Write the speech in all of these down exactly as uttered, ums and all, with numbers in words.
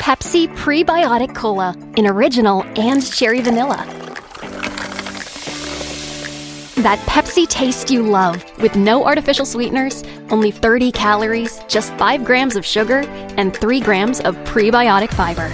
Pepsi Prebiotic Cola in original and cherry vanilla. That Pepsi taste you love, with no artificial sweeteners, only thirty calories, just five grams of sugar, and three grams of prebiotic fiber.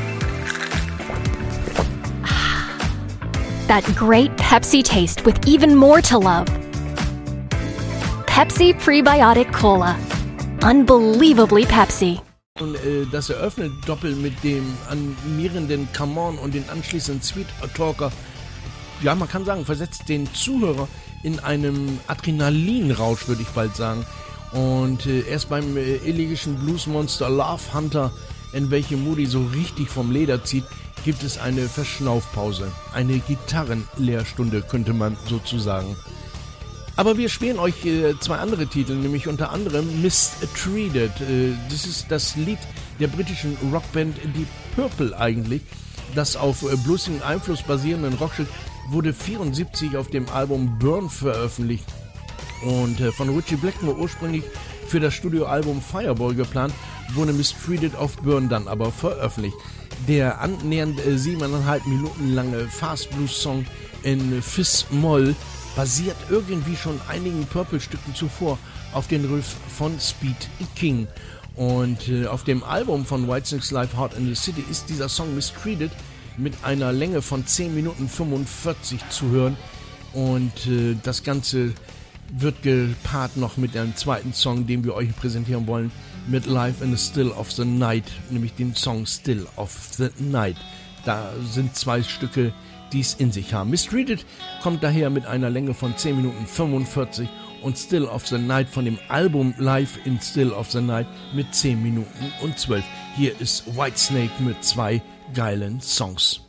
That great Pepsi taste with even more to love. Pepsi Prebiotic Cola. Unbelievably Pepsi. Und äh, das eröffnet Doppel mit dem animierenden Come On und den anschließenden Sweet Talker. Ja, man kann sagen, versetzt den Zuhörer in einem Adrenalinrausch, würde ich bald sagen. Und äh, erst beim äh, elegischen Bluesmonster Love Hunter, in welchem Moody so richtig vom Leder zieht, gibt es eine Verschnaufpause. Eine Gitarrenlehrstunde, könnte man sozusagen. Aber wir spielen euch äh, zwei andere Titel, nämlich unter anderem Mistreated. Äh, das ist das Lied der britischen Rockband Deep Purple eigentlich, das auf äh, bluesigen Einfluss basierenden Rockstück wurde vierundsiebzig auf dem Album Burn veröffentlicht und äh, von Ritchie Blackmore ursprünglich für das Studioalbum Fireball geplant, wurde Mistreated auf Burn dann aber veröffentlicht. Der annähernd äh, siebeneinhalb Minuten lange Fast Blues Song in Fis-Moll basiert irgendwie schon einigen Purple-Stücken zuvor auf den Riff von Speed King. Und äh, auf dem Album von Whitesnake Live Hot in the City ist dieser Song Mistreated mit einer Länge von zehn Minuten fünfundvierzig zu hören. Und äh, das Ganze wird gepaart noch mit einem zweiten Song, den wir euch präsentieren wollen, mit Live in the Still of the Night, nämlich den Song Still of the Night. Da sind zwei Stücke, die es in sich haben. Mistreated kommt daher mit einer Länge von zehn Minuten fünfundvierzig und Still of the Night von dem Album Live in Still of the Night mit zehn Minuten und zwölf. Hier ist Whitesnake mit zwei geilen Songs.